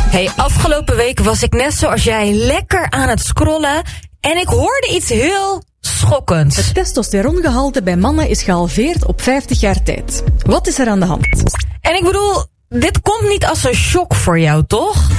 Hey, afgelopen week was ik net zoals jij lekker aan het scrollen en ik hoorde iets heel schokkends. Het testosterongehalte bij mannen is gehalveerd op 50 jaar tijd. Wat is er aan de hand? En ik bedoel, dit komt niet als een shock voor jou, toch?